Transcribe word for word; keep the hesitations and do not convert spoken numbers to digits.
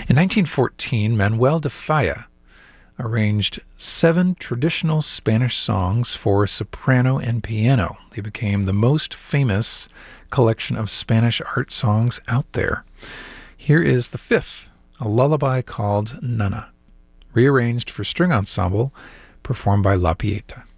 In nineteen fourteen, Manuel de Falla arranged seven traditional Spanish songs for soprano and piano. They became the most famous collection of Spanish art songs out there. Here is the fifth, a lullaby called Nana, rearranged for string ensemble, performed by La Pieta.